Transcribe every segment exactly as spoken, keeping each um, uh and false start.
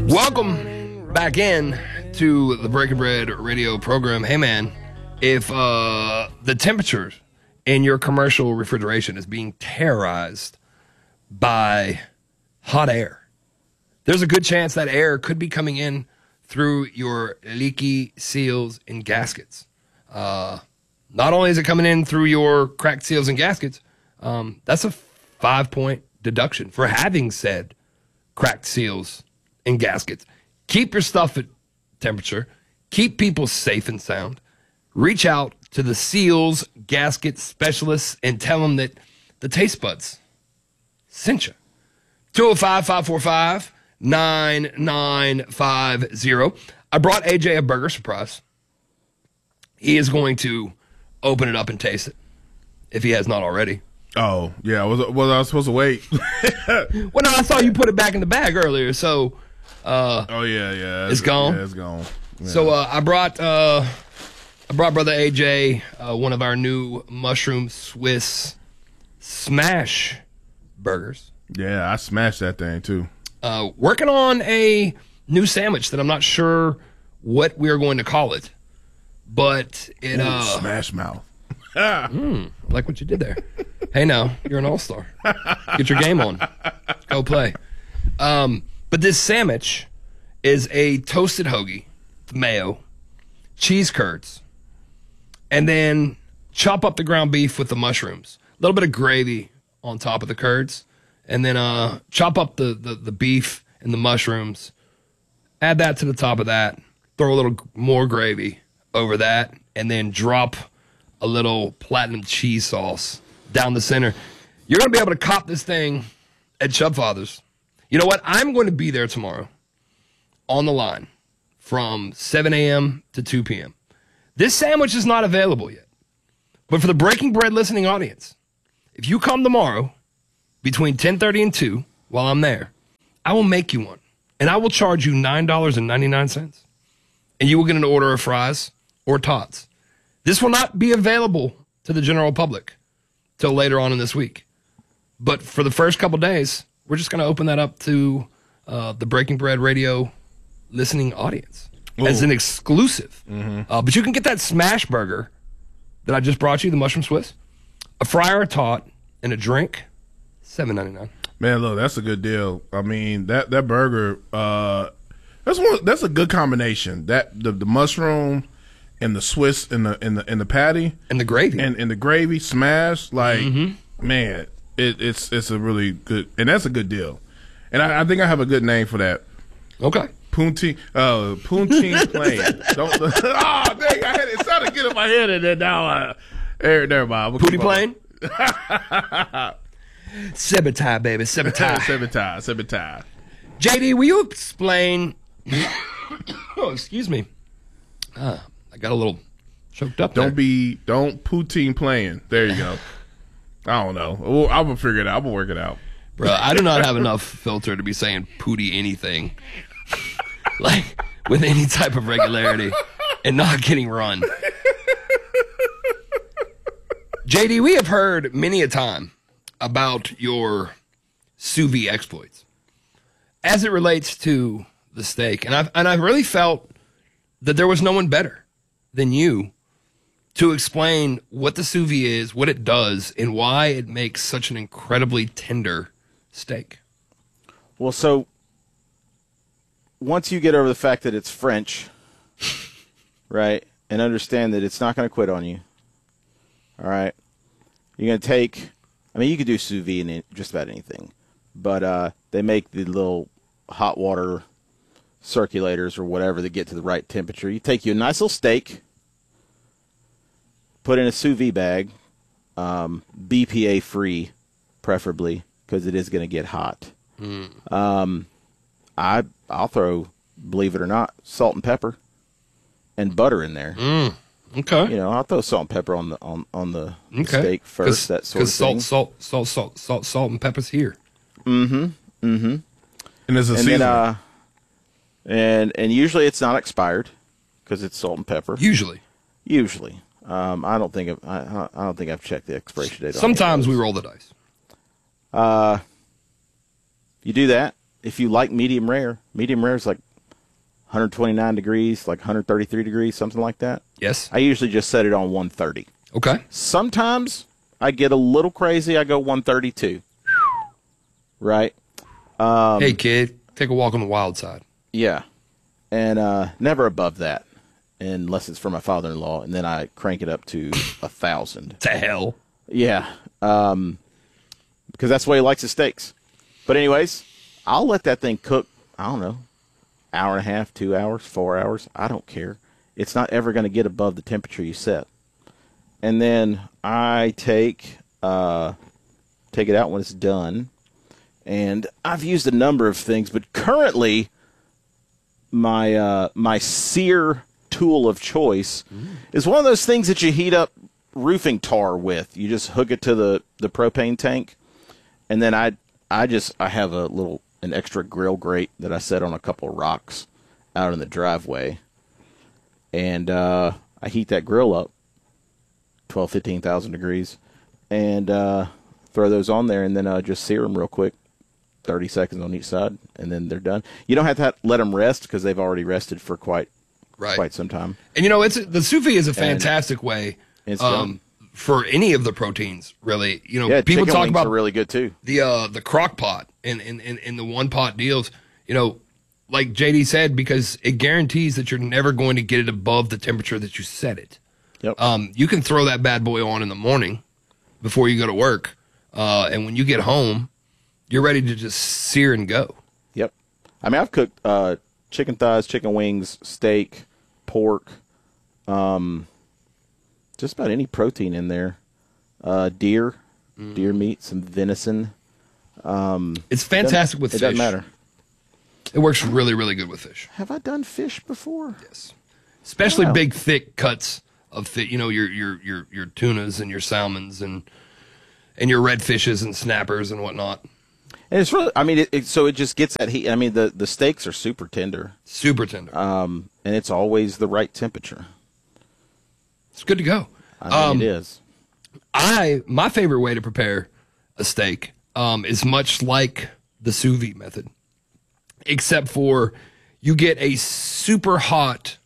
Welcome back in to the Breaking Bread radio program. Hey, man, if uh, the temperature in your commercial refrigeration is being terrorized by hot air, there's a good chance that air could be coming in through your leaky seals and gaskets. Uh, not only is it coming in through your cracked seals and gaskets, um, that's a five-point deduction for having said cracked seals and gaskets. Keep your stuff at temperature. Keep people safe and sound. Reach out to the seals gasket specialists and tell them that the taste buds sent you. two oh five, five four five, nine nine five zero. I brought A J a burger surprise. He is going to open it up and taste it, if he has not already. Oh, yeah. Was, was I supposed to wait? Well, no, I saw you put it back in the bag earlier, so... Uh, oh, yeah, yeah. It's, it's gone? Yeah, it's gone. Yeah. So uh, I brought uh, I brought Brother A J uh, one of our new mushroom Swiss smash burgers. Yeah, I smashed that thing, too. Uh, working on a new sandwich that I'm not sure what we're going to call it, but it... Ooh, uh, smash mouth. mm, I like what you did there. Hey, now, you're an all-star. Get your game on. Go play. Um, but this sandwich is a toasted hoagie, mayo, cheese curds, and then chop up the ground beef with the mushrooms. A little bit of gravy on top of the curds, and then uh, chop up the, the, the beef and the mushrooms. Add that to the top of that. Throw a little more gravy over that, and then drop a little platinum cheese sauce down the center. You're going to be able to cop this thing at Chubb Fathers. You know what? I'm going to be there tomorrow on the line from seven a.m. to two p.m. This sandwich is not available yet. But for the Breaking Bread listening audience, if you come tomorrow between ten thirty and two while I'm there, I will make you one. And I will charge you nine dollars and ninety-nine cents. And you will get an order of fries or tots. This will not be available to the general public till later on in this week. But for the first couple days, we're just going to open that up to uh, the Breaking Bread radio listening audience Ooh. as an exclusive. Mm-hmm. Uh, but you can get that smash burger that I just brought you, the mushroom Swiss, a fry or a tot, and a drink, seven ninety-nine. Man, look, that's a good deal. I mean, that that burger, uh, that's one. That's a good combination. That the, the mushroom and the Swiss and the and the and the patty and the gravy and, and the gravy smash. Like, mm-hmm. man, it, it's it's a really good, and that's a good deal. And I, I think I have a good name for that. Okay, Poutine, uh, Poutine Plain. Don't. Oh, dang! I had it sounded good in my head, and then now, uh, there, never mind. Poutine Plain. Sebatai, baby, Sebatai. Sebatai, Sebatai. J D, will you explain? Oh, excuse me. Uh, I got a little choked up. Don't there. be, don't poutine playing. There you go. I don't know. Well, I'm gonna figure it out. I'm gonna work it out. Bro, I do not have enough filter to be saying pooty anything, like with any type of regularity, and not getting run. J D, we have heard many a time about your sous vide exploits as it relates to the steak. And I've, and I really felt that there was no one better than you to explain what the sous vide is, what it does, and why it makes such an incredibly tender steak. Well, so once you get over the fact that it's French, right, and understand that it's not going to quit on you, all right, you're going to take, I mean, you could do sous vide in just about anything, but uh, they make the little hot water circulators or whatever that get to the right temperature. You take you a nice little steak, put in a sous vide bag, um, B P A free, preferably, because it is going to get hot. Mm. Um, I I'll throw, believe it or not, salt and pepper and butter in there. Mm. Okay. You know, I'll throw salt and pepper on the on, on the okay. steak first. That sort of salt, thing. salt, salt, salt, salt, salt, and pepper's here. Mm-hmm. Mm-hmm. And there's a and seasoning. Then, uh, and and usually it's not expired because it's salt and pepper. Usually. Usually. Um, I don't think I've, I I don't think I've checked the expiration date. Sometimes on we roll the dice. Uh, you do that. if you like medium rare, medium rare is like one twenty-nine degrees, like one thirty-three degrees, something like that. Yes. I usually just set it on one thirty. Okay. Sometimes I get a little crazy. I go one thirty-two. Right? Um, hey, kid, take a walk on the wild side. Yeah. And uh, never above that, unless it's for my father-in-law, and then I crank it up to a thousand. To hell. Yeah. Um, because that's the way he likes his steaks. But anyways, I'll let that thing cook, I don't know, hour and a half, two hours, four hours. I don't care. It's not ever going to get above the temperature you set. And then I take uh, take it out when it's done. And I've used a number of things, but currently my uh, my sear tool of choice mm. is one of those things that you heat up roofing tar with. You just hook it to the, the propane tank, and then I I just I have a little an extra grill grate that I set on a couple of rocks out in the driveway, and uh, I heat that grill up twelve, fifteen thousand degrees, and uh, throw those on there, and then uh, just sear them real quick. thirty seconds on each side, and then they're done. You don't have to have, let them rest because they've already rested for quite right. quite some time. And, you know, it's the sous vide is a fantastic and way um, for any of the proteins, really. You know, yeah, people chicken talk wings about are really good, too. The uh, the crock pot and, and, and, and the one-pot deals, you know, like J D said, because it guarantees that you're never going to get it above the temperature that you set it. Yep. Um, you can throw that bad boy on in the morning before you go to work, uh, and when you get home, you're ready to just sear and go. Yep. I mean, I've cooked uh, chicken thighs, chicken wings, steak, pork, um, just about any protein in there. Uh, deer, mm. deer meat, some venison. Um, it's fantastic with it fish. It doesn't matter. It works really, really good with fish. Have I done fish before? Yes. Especially wow. big, thick cuts of fish. You know, your your your your tunas and your salmons and and your redfishes and snappers and whatnot. And it's really, I mean, it, it, so it just gets that heat. I mean, the, the steaks are super tender. Super tender. Um, and it's always the right temperature. It's good to go. I mean, um, it is. I, my favorite way to prepare a steak um, is much like the sous vide method, except for you get a super hot,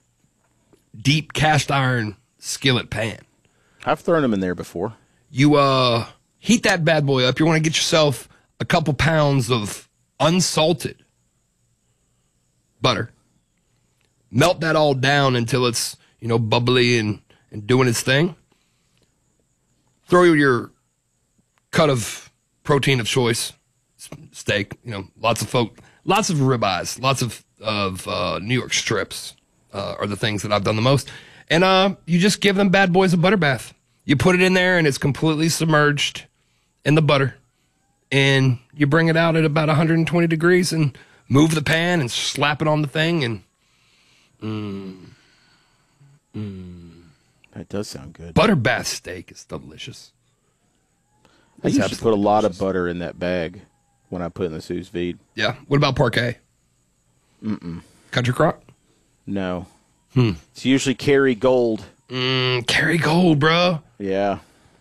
deep cast iron skillet pan. I've thrown them in there before. You uh, heat that bad boy up. You want to get yourself a couple pounds of unsalted butter. Melt that all down until it's, you know, bubbly and, and doing its thing. Throw your cut of protein of choice, steak, you know, lots of folk, lots of ribeyes, lots of, of uh, New York strips uh, are the things that I've done the most. And uh, you just give them bad boys a butter bath. You put it in there and it's completely submerged in the butter. And you bring it out at about one hundred twenty degrees and move the pan and slap it on the thing. And mm, mm. That does sound good. Butter bath steak is delicious. I used to put a lot of butter in that bag when I put in the sous vide. Yeah. What about parquet? Mm-mm. Country crock? No. Hmm. It's usually Kerry Gold. Mm, Kerry Gold, bro. Yeah.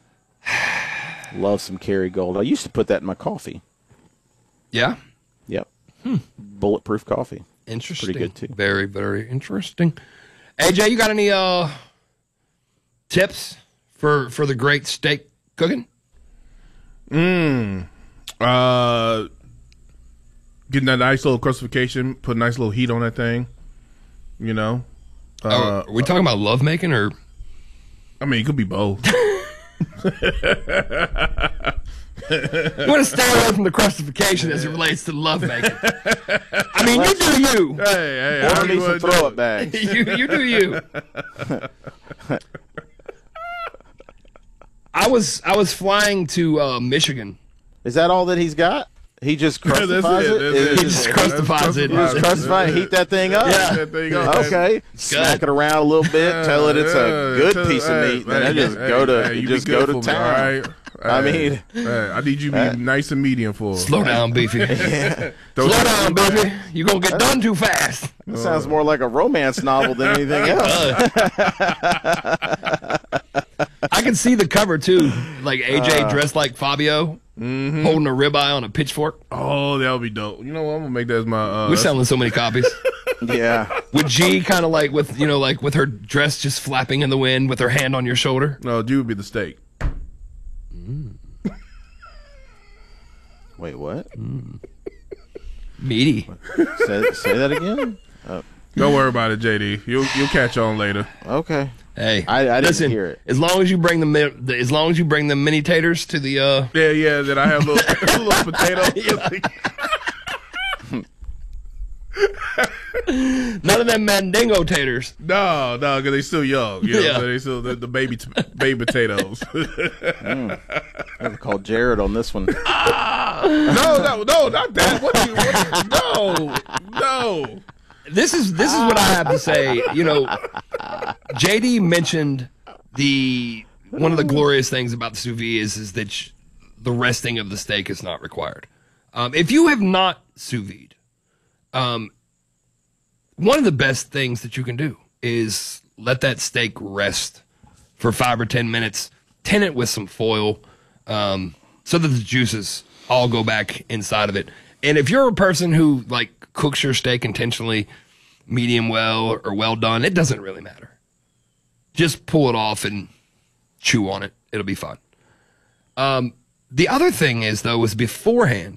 Love some Kerry Gold. I used to put that in my coffee. Yeah? Yep. Hmm. Bulletproof coffee. Interesting. Pretty good, too. Very, very interesting. A J, you got any uh, tips for, for the great steak cooking? Mmm. Uh, getting that nice little crustification, put a nice little heat on that thing, you know. Uh, oh, are we talking about love making or? I mean, it could be both. You want to stay away from the crustification as it relates to love making. I mean, you do you. Hey, hey, I need some throw it bags. you, you do you. I was I was flying to uh, Michigan. Is that all that he's got? He just crustifies it, it? it. He just crustifies it. You just crucify it, heat that thing up? Yeah. That thing up, Okay. Smack it around a little bit, tell it it's a good Tell- piece of hey, meat, then hey, I just hey, go to hey, you you just be go good to for me, town. all right? I Hey, mean- hey, I need you to be Uh, nice and medium for. Slow down, Beefy. Don't- Slow down, baby. You're going to get done too fast. That sounds more like a romance novel than anything else. I can see the cover, too. Like A J dressed like Fabio Mm-hmm. holding a ribeye on a pitchfork. Oh, that would be dope. You know what? I'm gonna make that as my. Uh, We're selling so many copies. Yeah. With G kind of like with you know like with her dress just flapping in the wind with her hand on your shoulder. No, G would be the steak. Mm. Wait, what? Mm. Meaty. Say, say that again? Oh, Don't worry about it, J D. You'll you'll catch on later. okay. Hey, I, I didn't listen, hear it. As long as you bring the, mi- the as long as you bring the mini taters to the uh Yeah, yeah. That I have little little potato. none of them Mandingo taters. No, no, because they still young. You know, Yeah. so they still the, the baby t- baby potatoes. mm. I have to call Jared on this one. no, no, no, not that. What do you? What, no, no. This is this is what I have to say. You know, J D mentioned the one of the glorious things about the sous vide is is that sh- the resting of the steak is not required. Um, if you have not sous vide, um, one of the best things that you can do is let that steak rest for five or ten minutes. Tin it with some foil, um, so that the juices all go back inside of it. And if you're a person who like cooks your steak intentionally medium well or well done, it doesn't really matter. Just pull it off and chew on it. It'll be fine. Um, the other thing is, though, is beforehand,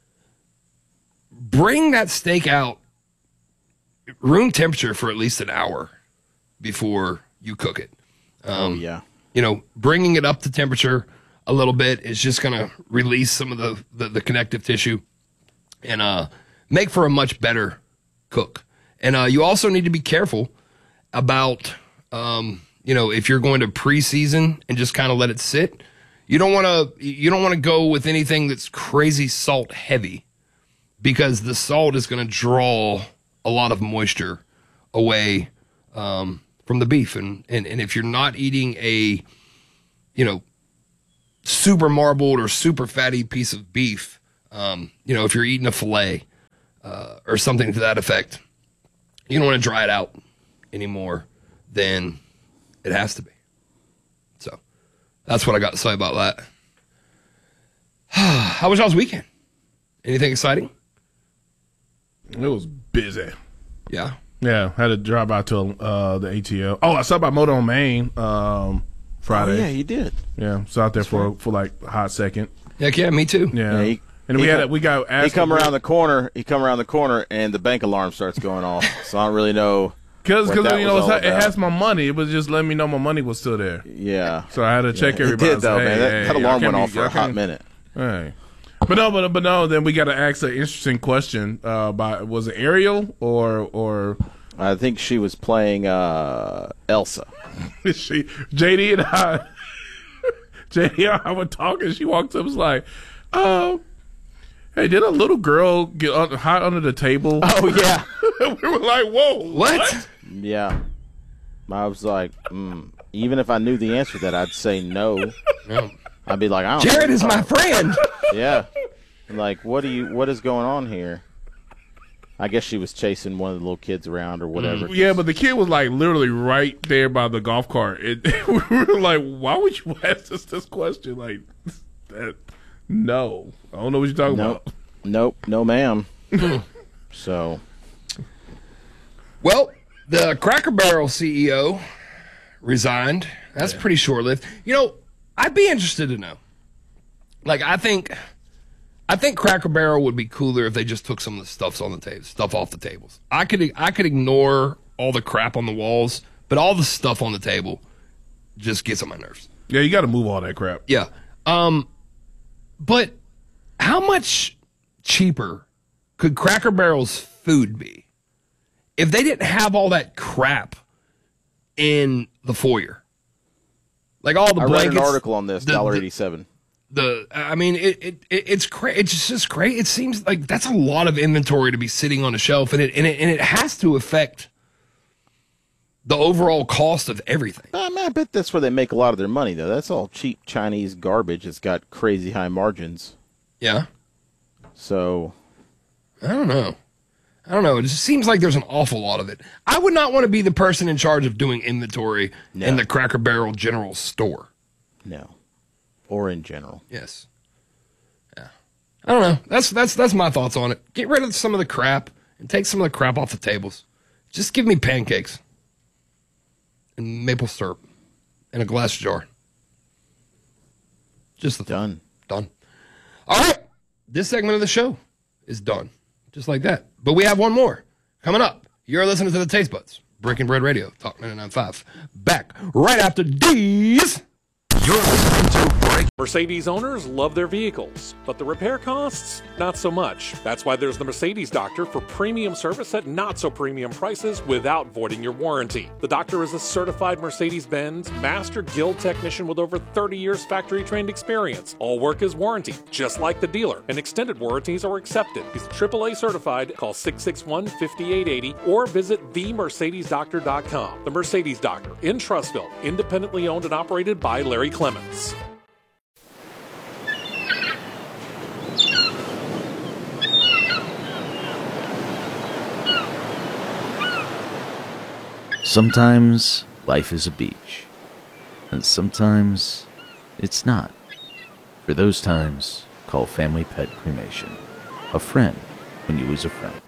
bring that steak out room temperature for at least an hour before you cook it. Um, oh, yeah. You know, bringing it up to temperature a little bit is just going to release some of the, the, the connective tissue and uh, make for a much better cook. And uh, you also need to be careful about, um, you know, if you're going to pre-season and just kind of let it sit, you don't want to you don't want to go with anything that's crazy salt heavy, because the salt is going to draw a lot of moisture away um, from the beef. And, and and if you're not eating a, you know, super marbled or super fatty piece of beef, um, you know, if you're eating a filet uh, or something to that effect, you don't want to dry it out any more than it has to be. So that's what I got to say about that. How was y'all's weekend? Anything exciting? It was busy. Yeah. Yeah, had to drive out to uh, the A T L. Oh, I saw about Moto on Main um, Friday. Oh, yeah, you did. Yeah, was out there for for like a hot second. Heck yeah, me too. Yeah, Yeah, he- and we he had come- we got asked He come around the corner. He come around the corner, and the bank alarm starts going off. So I don't really know. because what because that you know was it's, all it about. has my money. It was just letting me know my money was still there. Yeah. So I had to check Yeah, it everybody. did though, Hey, man. That, hey, that y'all alarm can't went be- off for a y'all hot can't- minute. Hey. But no, but but no. Then we got to ask an interesting question. Uh, by was it Ariel or or I think she was playing uh, Elsa. she J D and I? J D and I were talking. She walked up, and was like, "Oh, hey, did a little girl get un- hot under the table?" Oh yeah, We were like, "Whoa, What? yeah. I was like, mm, even if I knew the answer to that, I'd say no. No. I'd be like, I don't. know. Jared is my friend. Yeah. Like, what do you? What is going on here? I guess she was chasing one of the little kids around or whatever. Yeah, but the kid was like literally right there by the golf cart. It, we were like, why would you ask us this question? Like, that, no. I don't know what you're talking Nope. about. Nope. No, ma'am. So, Well, the Cracker Barrel C E O resigned. That's pretty short-lived. You know, I'd be interested to know. Like, I think, I think Cracker Barrel would be cooler if they just took some of the stuffs on the table, stuff off the tables. I could, I could ignore all the crap on the walls, but all the stuff on the table just gets on my nerves. Yeah, you got to move all that crap. Yeah. Um, but how much cheaper could Cracker Barrel's food be if they didn't have all that crap in the foyer? Like all the I read blankets. an article on this. the- Dollar the- eighty-seven. The I mean, it, it, it it's cra- it's just great. It seems like that's a lot of inventory to be sitting on a shelf, and it and it and it has to affect the overall cost of everything. I, mean, I bet that's where they make a lot of their money, though. That's all cheap Chinese garbage. It's got crazy high margins. Yeah. So, I don't know. I don't know. It just seems like there's an awful lot of it. I would not want to be the person in charge of doing inventory No. in the Cracker Barrel general store. no. Or in general. Yes. I don't know. That's that's that's my thoughts on it. Get rid of some of the crap and take some of the crap off the tables. Just give me pancakes and maple syrup in a glass jar. Just the Done. Done. All right. This segment of the show is done. Just like that. But we have one more coming up. You're listening to the Taste Buds. Breaking Bread Radio. Talk ninety-nine point five. Back right after these. You're listening to Break. Mercedes owners love their vehicles, but the repair costs, not so much. That's why there's the Mercedes Doctor for premium service at not so premium prices without voiding your warranty. The Doctor is a certified Mercedes-Benz Master Guild technician with over thirty years factory trained experience. All work is warranted, just like the dealer, and extended warranties are accepted. He's triple A certified. Call six six one, five eight eight zero or visit the mercedes doctor dot com. The Mercedes Doctor in Trussville, independently owned and operated by Larry Clements. Sometimes life is a beach, and sometimes it's not. For those times, call Family Pet Cremation. A friend when you lose a friend.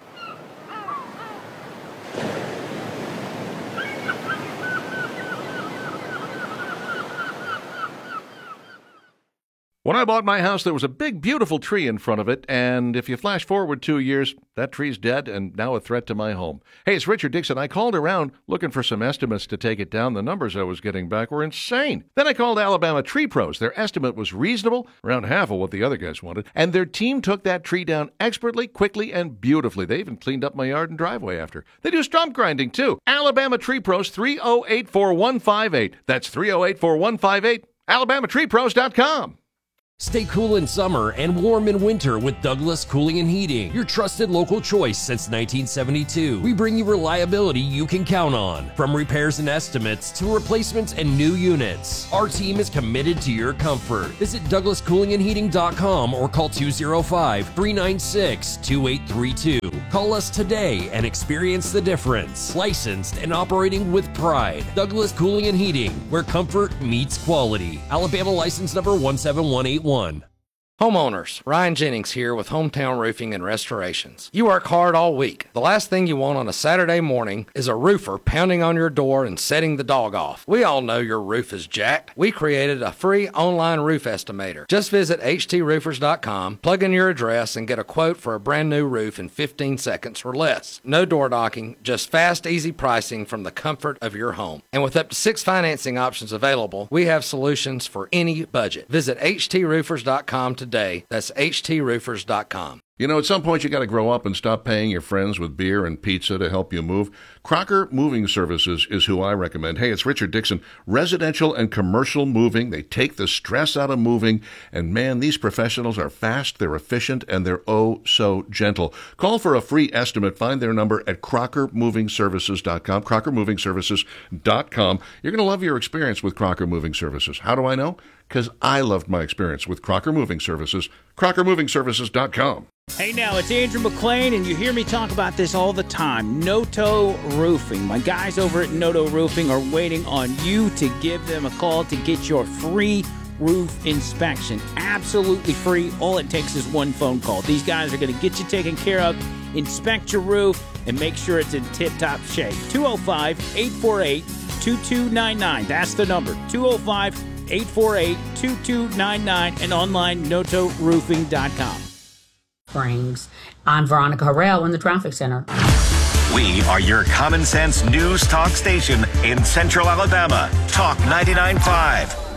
When I bought my house, there was a big, beautiful tree in front of it, and if you flash forward two years, that tree's dead and now a threat to my home. Hey, it's Richard Dixon. I called around looking for some estimates to take it down. The numbers I was getting back were insane. Then I called Alabama Tree Pros. Their estimate was reasonable, around half of what the other guys wanted, and their team took that tree down expertly, quickly, and beautifully. They even cleaned up my yard and driveway after. They do stump grinding, too. Alabama Tree Pros, three oh eight, four one five eight. That's three oh eight, four one five eight, alabama tree pros dot com. Stay cool in summer and warm in winter with Douglas Cooling and Heating, your trusted local choice since nineteen seventy-two. We bring you reliability you can count on. From repairs and estimates to replacements and new units, our team is committed to your comfort. Visit douglas cooling and heating dot com or call two oh five, three nine six, two eight three two. Call us today and experience the difference. Licensed and operating with pride. Douglas Cooling and Heating, where comfort meets quality. Alabama license number one seven one eight one. Homeowners, Ryan Jennings here with Hometown Roofing and Restorations. You work hard all week. The last thing you want on a Saturday morning is a roofer pounding on your door and setting the dog off. We all know your roof is jacked. We created a free online roof estimator. Just visit h t roofers dot com, plug in your address, and get a quote for a brand new roof in fifteen seconds or less. No door knocking, just fast, easy pricing from the comfort of your home. And with up to six financing options available, we have solutions for any budget. Visit h t roofers dot com today. Today. That's h t roofers dot com. You know, at some point you got to grow up and stop paying your friends with beer and pizza to help you move. Crocker Moving Services is who I recommend. Hey, it's Richard Dixon. Residential and commercial moving. They take the stress out of moving. And man, these professionals are fast, they're efficient, and they're oh so gentle. Call for a free estimate. Find their number at crocker moving services dot com, crocker moving services dot com. You're going to love your experience with Crocker Moving Services. How do I know? Because I loved my experience with Crocker Moving Services, crocker moving services dot com. Hey now, it's Andrew McLean, and you hear me talk about this all the time. Noto Roofing. My guys over at Noto Roofing are waiting on you to give them a call to get your free roof inspection. Absolutely free. All it takes is one phone call. These guys are going to get you taken care of, inspect your roof, and make sure it's in tip-top shape. two oh five, eight four eight, two two nine nine. That's the number. two oh five, eight four eight, two two nine nine and online noto roofing dot com. Springs. I'm Veronica Harrell in the Traffic Center. We are your common sense news talk station in Central Alabama. Talk ninety-nine point five.